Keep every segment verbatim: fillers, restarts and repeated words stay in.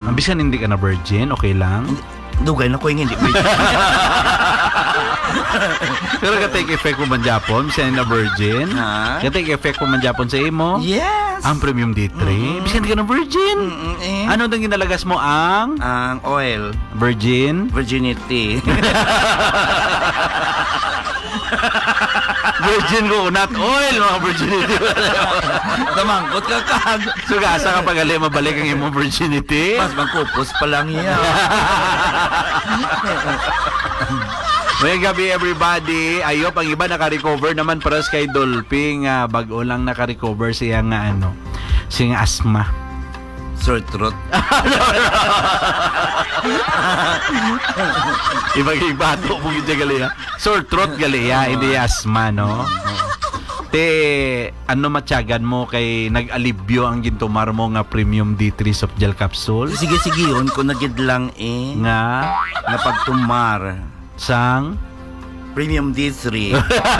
Ang bisan hindi ka na virgin, okay lang. Dugay na ko yung hindi. Pero ka-take effect mo man Japon, bisan na virgin. Ha? Ka-take effect mo man Japon sa imo. Yes. Ang premium D three, Mm-hmm. bisan ka na virgin. Mm-mm, eh. Ano nang ginalagas mo ang Ang oil. virgin? Virginity. Virgin ko, not oil, mga virginity. Tamangkot ka kag. So, gasa ka pagali mabalik ang imong virginity? Mas magkupos pa lang iya. May gabi everybody. Ayop, ang iba naka-recover naman para kay Dolphy nga bago lang naka-recover siya nga ano, siya nga asthma. Sore throat. Ibagay bato mo gid gali ha. Sore throat gali ha, hindi asthma no. Te ano matyagan mo kay nag-alibyo ang gintumar mo nga premium D three soft gel capsule Sige sige yun ko nagid lang eh. nga Nga pagtumar. sang Premium D three.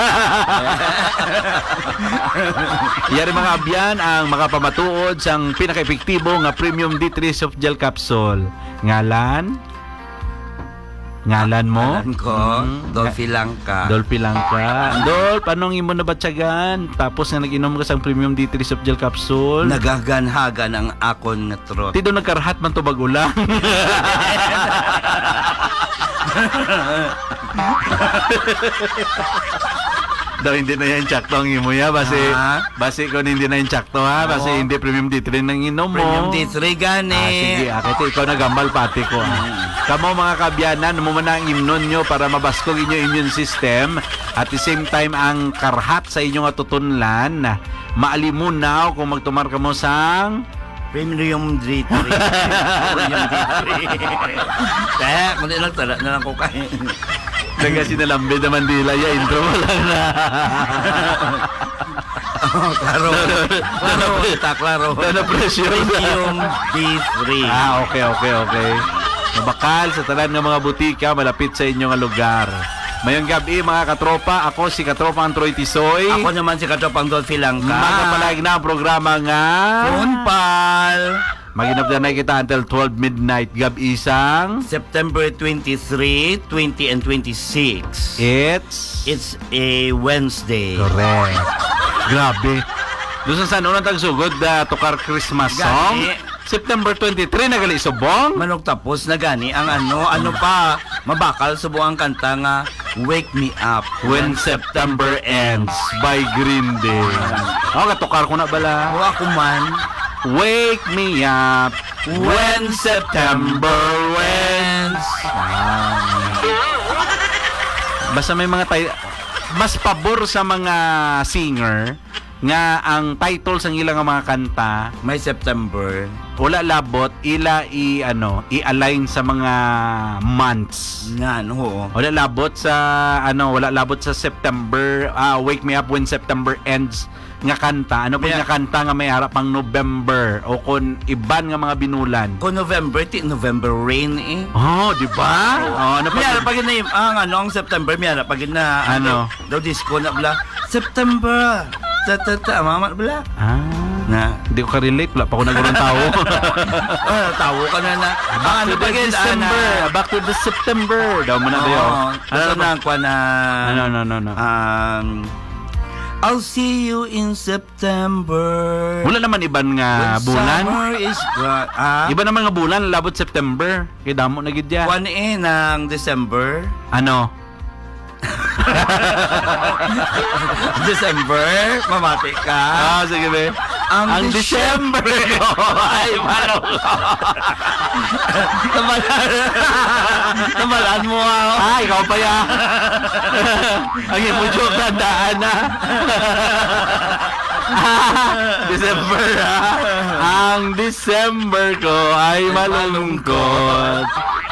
Yari mga abyan ang makapamatuod sang pinaka-epektibo nga premium D three soft gel capsule. Ngalan? Ngalan mo? Alam ko, Mm. Dolphy lang ka. Dolphy lang ka. Dolph, anong imo na batyagan? Tapos nga nag-inom ka sang premium D three soft gel capsule. Nagaganhagan ang akon nga throat. Tido nagkarahat man to bagulang. Daw hindi na yan tsakto ang imo ya base Ha? base kung hindi na yan tsakto ha base Oo. hindi premium D three nang inom mo. Premium D three gani. Ah, sige, akit ikaw nagambal pati ko. Ah. Kamo mga kabyanan, mo man ang imnon nyo para mabaskog inyo immune system at the same time ang karhat sa inyong atutunlan maalimunaw kung magtumar ka mo sang Premium D three. Premium D three. Kaya, kundi lang tala na lang ko kain. Naga sinalambe naman dila ya intro mo lang na. Oh, klaro. Klaro, ta, klaro. Na pressure. Premium D three. Ah, okay, okay, okay. Mabakal sa tanan ng mga butika malapit sa inyong lugar. Mayong gabi mga katropa, ako si Katropa ang Troy Tisoy. Ako naman si Katropang Dolphy lang ka. Magapalag na ang programa nga Punpal. Maginap na kita until twelve midnight gab isang September twenty-three, twenty, and twenty-six. It's It's a Wednesday. correct. Grabe. Doon sa San unang tagsugod da tukar Christmas song. Gani. September twenty-three nagali subong. Manok tapos na gani ang ano, ano pa, mabakal subuang kanta nga Wake Me Up When September Ends by Green Day. Oh, katukar ko na bala. O ako man, Wake me up when September ends. Basta may mga tay mas pabor sa mga singer nga ang title sa ilang mga kanta may September. wala labot ila i ano i-align sa mga months. Nga, no. Wala labot sa ano wala labot sa September ah, Wake Me Up When September Ends nga kanta. Ano pa Yeah. nga kanta nga may harap ang November o kung iban nga mga binulan. Kung November, ti November rain eh. Oh, di ba? Oh, ano pa? Miyara pag na yung, ang ano, ang September, miyara pag na, Ano? daw disco na bla, September, ta ta ta, mama bla. Ah, Na, hindi ko ka-relate. Wala pa ako nagurong tao. ah, tawo ka na na. Back Ano to the pag yun, December. ana? Back to the September. Daw mo na kayo. Oo. Ano Ano na? na kwa na, Ano, no, no, no. um, I'll see you in September. Wala naman iban nga When bulan. Summer is gone. Ah, Iba naman nga bulan. Labot September. Kaya damo na gid ya. Kwan eh ng December. Ano? December, mamati ka. Ah, sige be. Ang, Ang December ko ay parang Namalan. Namalan mo ako. ah, ikaw pa ya. Ang imo joke tandaan na. December ah. Ang December ko ay malungkot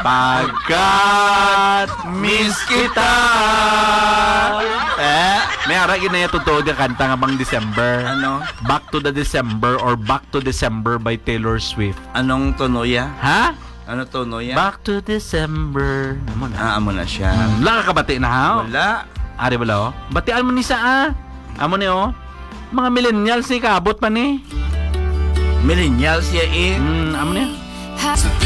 pagkat miss kita. Eh, may ara ginaya totoo nga kanta nga bang December. Ano? Back to the December or Back to December by Taylor Swift. Anong tono ya? Ha? Ano tono ya? Back to December. Amo na. Ah, amo na siya. Wala ka kabati na ha? Wala. Ari bala oh. Batian mo ni sa ah. Amo ni oh. Mga millennials ni kaabot pa ni. Millennials ya eh. Hmm, amo ni. Ha-